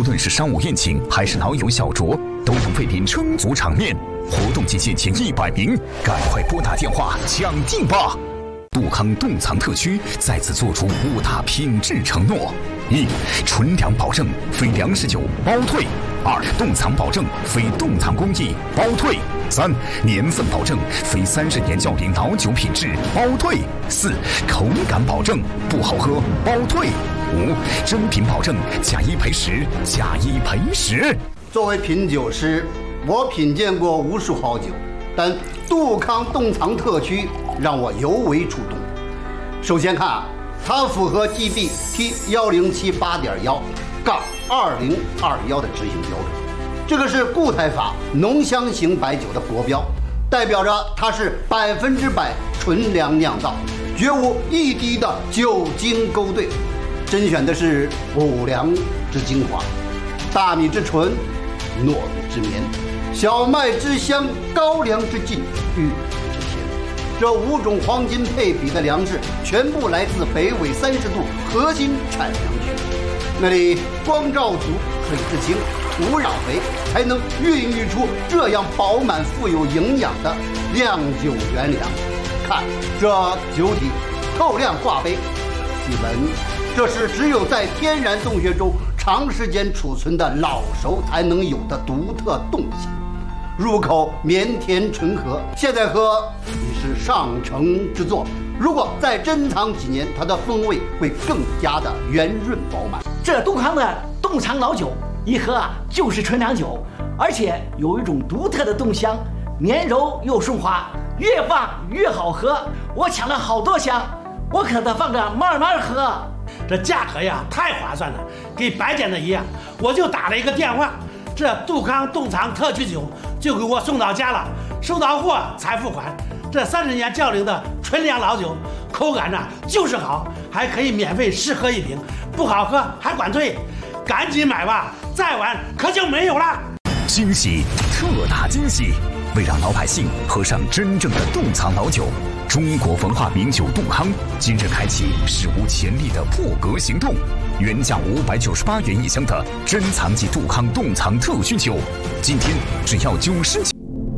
无论是商务宴请还是老友小酌，都能为您撑足场面。活动期限前100名，赶快拨打电话抢定吧！杜康冻藏特区再次做出5大品质承诺：一、纯粮保证，非粮食酒包退；2、冻藏保证，非冻藏工艺包退；3、年份保证，非30年较龄老酒品质包退；4、口感保证，不好喝包退；5、真品保证，假一赔10，假一赔10。 作为品酒师，我品鉴过无数好酒，但杜康冻藏特区让我尤为触动。首先看，它符合 GB T1078.1-2021的执行标准，这个是固态法浓香型白酒的国标，代表着它是100%纯粮酿造，绝无一滴的酒精勾兑，甄选的是五粮之精华，大米之纯，糯米之绵，小麦之香，高粱之劲，玉之甜。这5种黄金配比的粮食全部来自北纬30度核心产粮区，那里光照足，水质清，土壤肥，才能孕育出这样饱满富有营养的酿酒原粮。看这酒体透亮挂杯，细闻，这是只有在天然洞穴中长时间储存的老熟才能有的独特动性，入口绵甜醇和，现在喝已是上乘之作。如果再珍藏几年，它的风味会更加的圆润饱满。 这杜康的冻藏老酒一喝就是纯粮酒，而且有一种独特的冻香，绵柔又顺滑，越放越好喝。我抢了好多箱，我可得放着慢慢喝。 这价格呀太划算了，跟白捡的一样。我就打了一个电话，这杜康冻藏特区酒就给我送到家了，收到货才付款。这30年较龄的纯粮老酒，口感呢就是好，还可以免费试喝1瓶，不好喝还管退，赶紧买吧，再晚可就没有了。 惊喜，特大惊喜！为让老百姓喝上真正的冻藏老酒，中国文化名酒杜康今日开启史无前例的破格行动，原价598元一箱的珍藏级杜康冻藏特需酒，今天只要99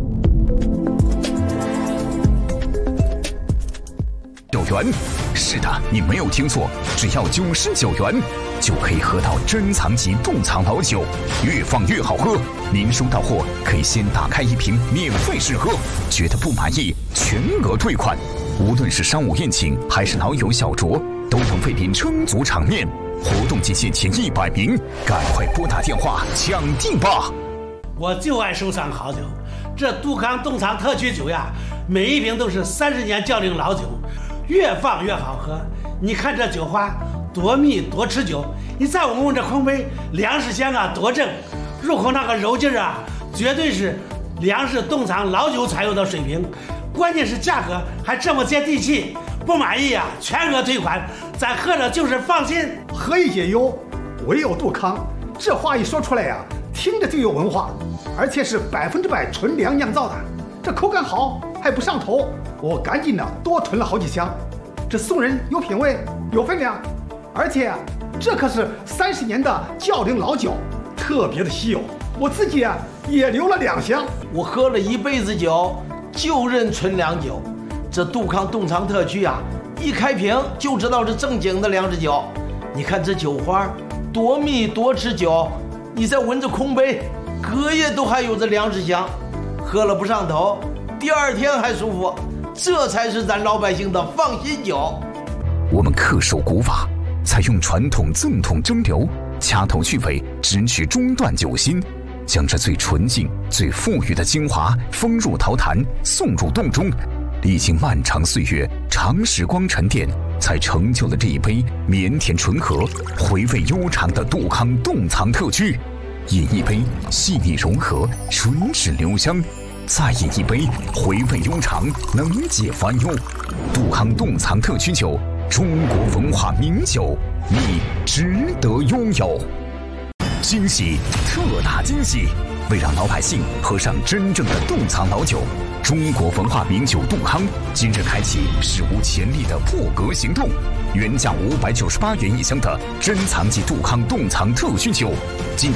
元。是的，你没有听错，只要99元就可以喝到珍藏级冻藏老酒，越放越好喝。您收到货可以先打开1瓶免费试喝，觉得不满意全额退款。无论是商务宴请还是老友小酌，都能为您撑足场面。活动期限前100名，赶快拨打电话抢定吧！ 我就爱收藏好酒，这杜康冻藏特区酒呀，每一瓶都是30年较龄老酒，越放越好喝。你看这酒花多密多持久，你再闻闻这空杯，粮食香多正，入口那个柔劲绝对是粮食冻藏老酒才有的水平。关键是价格还这么接地气，不满意全额退款，咱喝着就是放心。 何以解忧，唯有杜康。这话一说出来听着就有文化，而且是100%纯粮酿造的，这口感好还不上头，我赶紧多囤了好几箱。这送人有品位有分量，而且这可是30年的较龄老酒，特别的稀有。我自己也留了2箱。 我喝了一辈子酒，就认纯粮酒。这杜康冻藏特区一开瓶就知道是正经的粮食酒。你看这酒花多密多持久，你再闻着空杯，隔夜都还有着粮食香，喝了不上头，第2天还舒服。这才是咱老百姓的放心酒。 我们恪守古法，采用传统赠桶蒸馏，掐头去尾，只取中段酒心，将这最纯净最馥郁的精华封入陶坛，送入洞中。历经漫长岁月，长时光沉淀，才成就了这一杯绵甜醇和、回味悠长的杜康冻藏特区。饮一杯细腻融合，唇齿留香；再饮一杯回味悠长，能解烦忧。杜康冻藏特区酒，中国文化名酒，你值得拥有。惊喜，特大惊喜！为让老百姓喝上真正的冻藏老酒，中国文化名酒杜康今日开启史无前例的破格行动，原价598元一箱的珍藏级杜康冻藏特需酒，今